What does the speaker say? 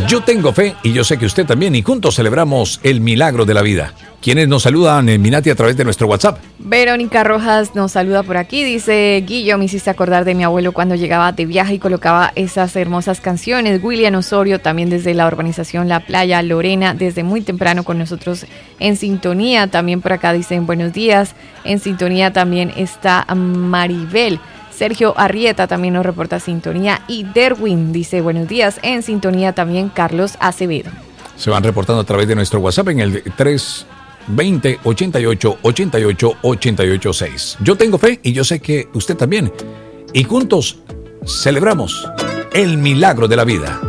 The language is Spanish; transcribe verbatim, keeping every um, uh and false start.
Yo tengo fe y yo sé que usted también, y juntos celebramos el milagro de la vida. ¿Quiénes nos saludan en Minati a través de nuestro WhatsApp? Verónica Rojas nos saluda por aquí, dice: Guillo, me hiciste acordar de mi abuelo cuando llegaba de viaje y colocaba esas hermosas canciones. William Osorio, también desde la urbanización La Playa. Lorena, desde muy temprano con nosotros en sintonía. También por acá dicen buenos días. En sintonía también está Maribel. Sergio Arrieta también nos reporta sintonía. Y Derwin dice buenos días. En sintonía también Carlos Acevedo. Se van reportando a través de nuestro WhatsApp en el tres veinte, ochenta y ocho, ochenta y ocho, ochenta y ocho seis. Yo tengo fe y yo sé que usted también. Y juntos celebramos el milagro de la vida.